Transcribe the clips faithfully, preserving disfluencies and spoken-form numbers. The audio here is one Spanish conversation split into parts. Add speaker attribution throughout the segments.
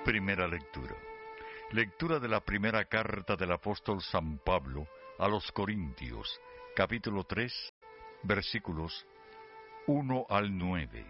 Speaker 1: Primera lectura. Lectura de la primera carta del apóstol San Pablo a los Corintios, capítulo tres, versículos uno al nueve.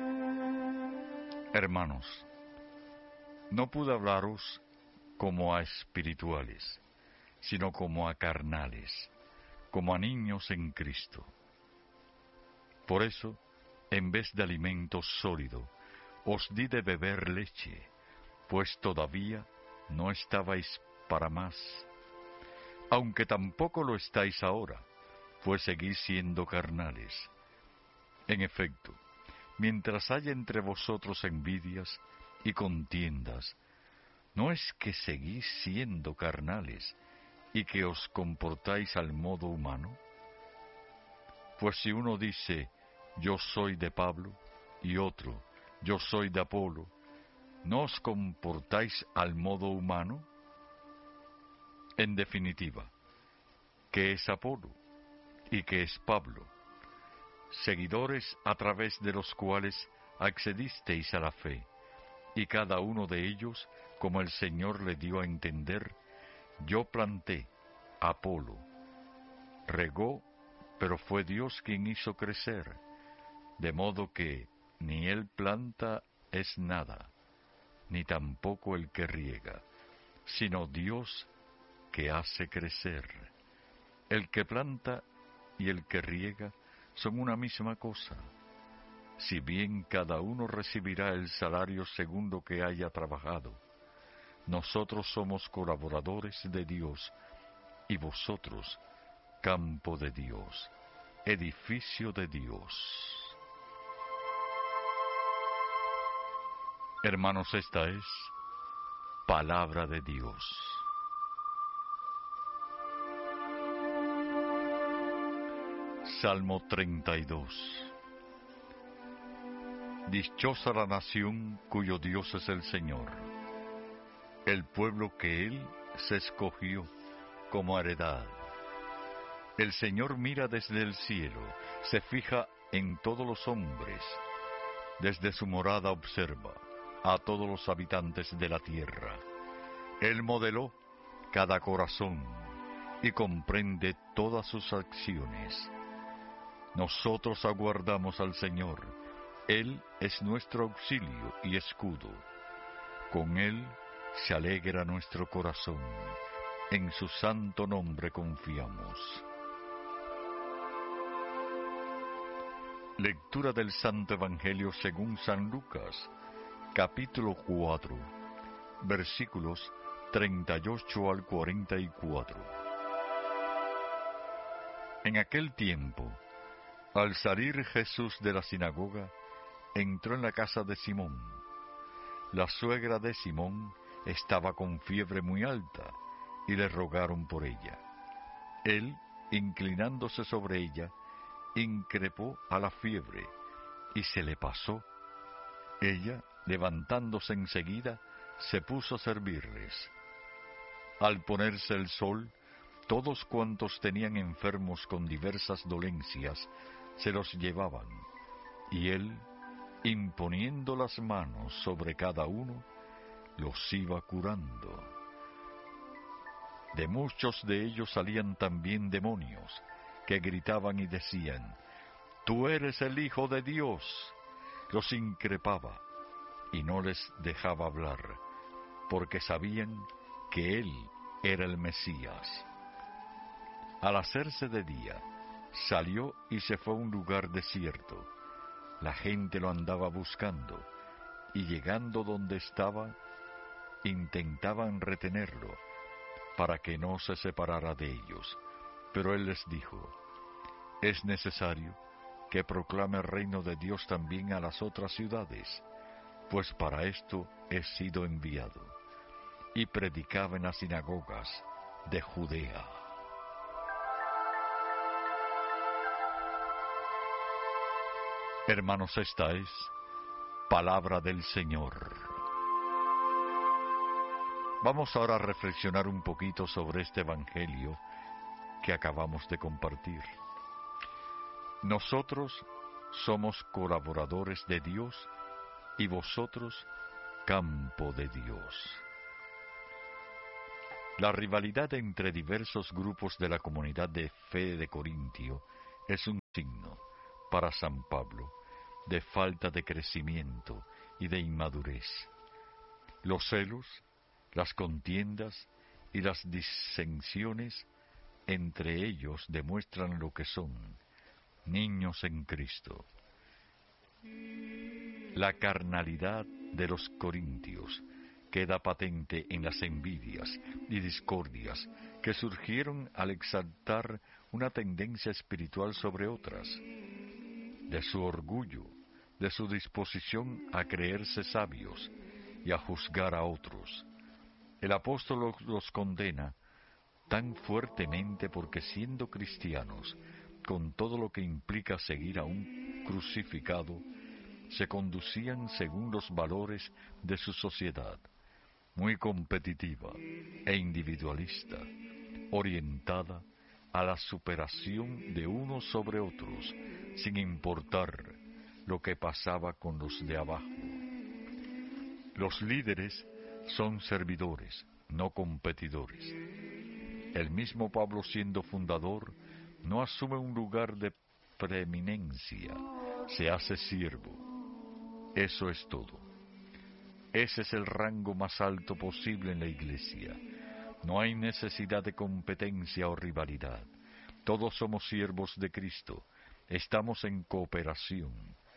Speaker 1: Hermanos, no pude hablaros como a espirituales, sino como a carnales, como a niños en Cristo. Por eso, en vez de alimento sólido, os di de beber leche, pues todavía no estabais para más, aunque tampoco lo estáis ahora, pues seguís siendo carnales. En efecto, mientras haya entre vosotros envidias y contiendas, ¿no es que seguís siendo carnales y que os comportáis al modo humano? Pues si uno dice, yo soy de Pablo, y otro, yo soy de Apolo, ¿no os comportáis al modo humano? En definitiva, ¿qué es Apolo y qué es Pablo? Seguidores a través de los cuales accedisteis a la fe, y cada uno de ellos, como el Señor le dio a entender, yo planté, Apolo regó, pero fue Dios quien hizo crecer, de modo que ni él planta es nada, ni tampoco el que riega, sino Dios que hace crecer. El que planta y el que riega son una misma cosa, si bien cada uno recibirá el salario según lo que haya trabajado. Nosotros somos colaboradores de Dios, y vosotros, campo de Dios, edificio de Dios. Hermanos, esta es palabra de Dios. Salmo treinta y dos. Dichosa la nación cuyo Dios es el Señor, el pueblo que Él se escogió como heredad. El Señor mira desde el cielo, se fija en todos los hombres, desde su morada observa a todos los habitantes de la tierra. Él modeló cada corazón y comprende todas sus acciones. Nosotros aguardamos al Señor, Él es nuestro auxilio y escudo. Con Él se alegra nuestro corazón, en su santo nombre confiamos. Lectura del Santo Evangelio según San Lucas, capítulo cuatro, versículos treinta y ocho al cuarenta y cuatro. En aquel tiempo, al salir Jesús de la sinagoga, entró en la casa de Simón. La suegra de Simón estaba con fiebre muy alta, y le rogaron por ella. Él, inclinándose sobre ella, increpó a la fiebre, y se le pasó. Ella, levantándose enseguida, se puso a servirles. Al ponerse el sol, todos cuantos tenían enfermos con diversas dolencias, se los llevaban, y él, imponiendo las manos sobre cada uno, los iba curando. De muchos de ellos salían también demonios, que gritaban y decían, «Tú eres el Hijo de Dios». Los increpaba y no les dejaba hablar, porque sabían que él era el Mesías. Al hacerse de día, salió y se fue a un lugar desierto. La gente lo andaba buscando, y llegando donde estaba, intentaban retenerlo, para que no se separara de ellos. Pero él les dijo, «Es necesario que proclame el reino de Dios también a las otras ciudades, pues para esto he sido enviado». Y predicaba en las sinagogas de Judea. Hermanos, esta es palabra del Señor. Vamos ahora a reflexionar un poquito sobre este evangelio que acabamos de compartir. Nosotros somos colaboradores de Dios y vosotros campo de Dios. La rivalidad entre diversos grupos de la comunidad de fe de Corintio es un signo, para San Pablo, de falta de crecimiento y de inmadurez. Los celos, las contiendas y las disensiones entre ellos demuestran lo que son, niños en Cristo. La carnalidad de los corintios queda patente en las envidias y discordias que surgieron al exaltar una tendencia espiritual sobre otras, de su orgullo, de su disposición a creerse sabios y a juzgar a otros. El apóstol los condena tan fuertemente porque, siendo cristianos, con todo lo que implica seguir a un crucificado, se conducían según los valores de su sociedad, muy competitiva e individualista, orientada a la superación de unos sobre otros, sin importar lo que pasaba con los de abajo. Los líderes son servidores, no competidores. El mismo Pablo, siendo fundador, no asume un lugar de preeminencia, se hace siervo. Eso es todo. Ese es el rango más alto posible en la Iglesia. No hay necesidad de competencia o rivalidad. Todos somos siervos de Cristo. Estamos en cooperación.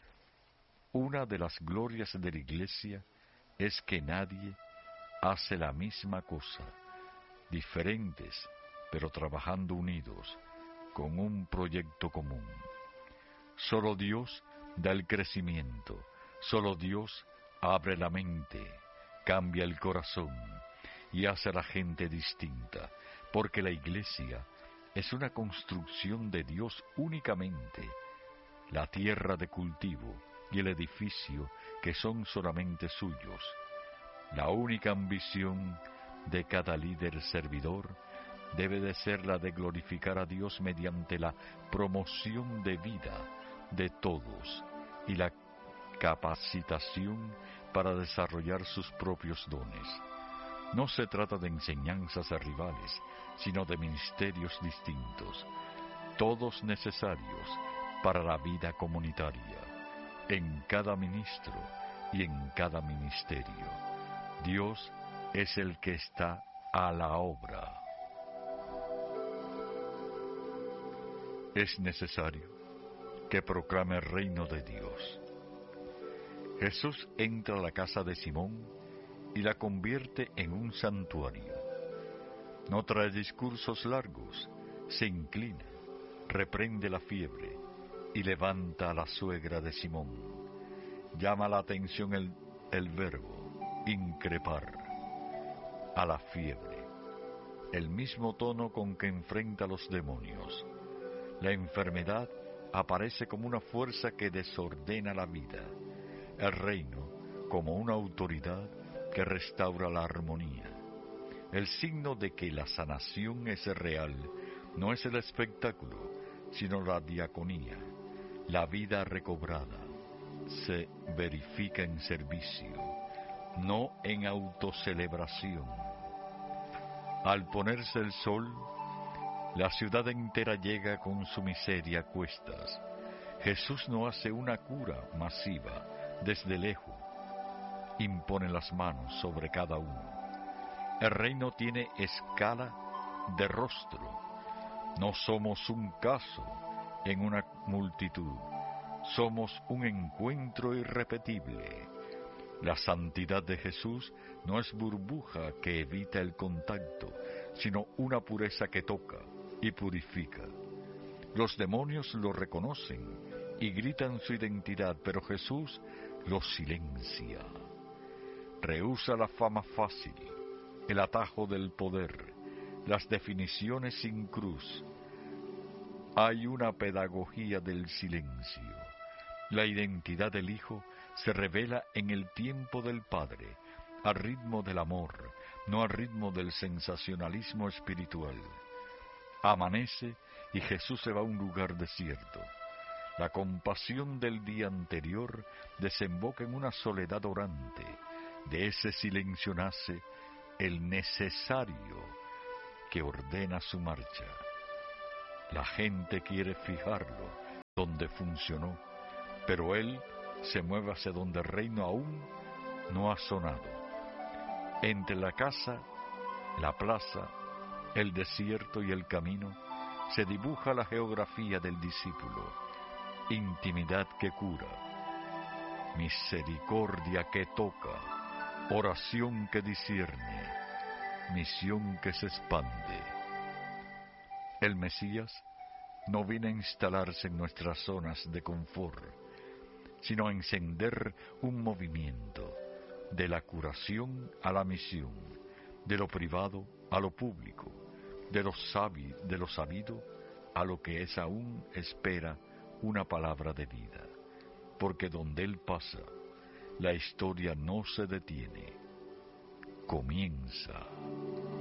Speaker 1: Una de las glorias de la Iglesia es que nadie hace la misma cosa, diferentes, pero trabajando unidos, con un proyecto común. Solo Dios da el crecimiento, solo Dios abre la mente, cambia el corazón y hace a la gente distinta, porque la Iglesia es una construcción de Dios únicamente, la tierra de cultivo y el edificio que son solamente suyos. La única ambición de cada líder servidor debe de ser la de glorificar a Dios mediante la promoción de vida de todos y la capacitación para desarrollar sus propios dones. No se trata de enseñanzas rivales, sino de ministerios distintos, todos necesarios para la vida comunitaria, en cada ministro y en cada ministerio. Dios es el que está a la obra. Es necesario que proclame el reino de Dios. Jesús entra a la casa de Simón y la convierte en un santuario. No trae discursos largos, se inclina, reprende la fiebre y levanta a la suegra de Simón. Llama la atención el, el verbo, increpar, a la fiebre, el mismo tono con que enfrenta a los demonios. La enfermedad aparece como una fuerza que desordena la vida, el reino como una autoridad que restaura la armonía. El signo de que la sanación es real no es el espectáculo, sino la diaconía. La vida recobrada se verifica en servicio, no en autocelebración. Al ponerse el sol, la ciudad entera llega con su miseria a cuestas. Jesús no hace una cura masiva desde lejos, impone las manos sobre cada uno. El reino tiene escala de rostro. No somos un caso en una multitud, somos un encuentro irrepetible. La santidad de Jesús no es burbuja que evita el contacto, sino una pureza que toca y purifica. Los demonios lo reconocen y gritan su identidad, pero Jesús los silencia. Rehúsa la fama fácil, el atajo del poder, las definiciones sin cruz. Hay una pedagogía del silencio. La identidad del Hijo se revela en el tiempo del Padre, al ritmo del amor, no al ritmo del sensacionalismo espiritual. Amanece y Jesús se va a un lugar desierto. La compasión del día anterior desemboca en una soledad orante, de ese silencio nace el necesario que ordena su marcha. La gente quiere fijarlo donde funcionó, pero él se mueve hacia donde el reino aún no ha sonado. Entre la casa, la plaza, el desierto y el camino se dibuja la geografía del discípulo, intimidad que cura, misericordia que toca, oración que discierne, misión que se expande. El Mesías no viene a instalarse en nuestras zonas de confort, sino a encender un movimiento de la curación a la misión, de lo privado a lo público, de lo sabi, de lo sabido a lo que es aún espera una palabra de vida, porque donde Él pasa, la historia no se detiene, comienza.